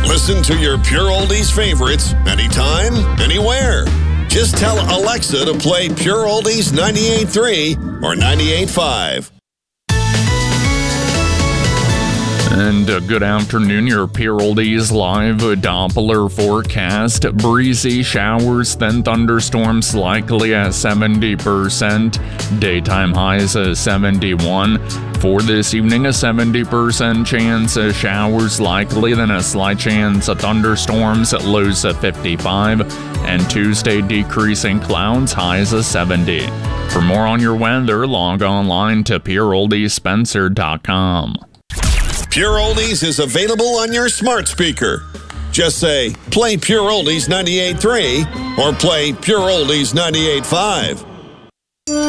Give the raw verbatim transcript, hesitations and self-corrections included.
Listen to your Pure Oldies favorites anytime, anywhere. Just tell Alexa to play Pure Oldies ninety-eight point three or ninety-eight point five. And uh, good afternoon, your Pure Oldies live Doppler forecast. Breezy showers, then thunderstorms likely at seventy percent. Daytime highs at seventy-one. For this evening, a seventy percent chance of showers likely, then a slight chance of thunderstorms at lows at fifty-five. And Tuesday, decreasing clouds, highs at seventy. For more on your weather, log online to pure oldies spencer dot com. Pure Oldies is available on your smart speaker. Just say, play Pure Oldies ninety-eight point three or play Pure Oldies ninety-eight point five.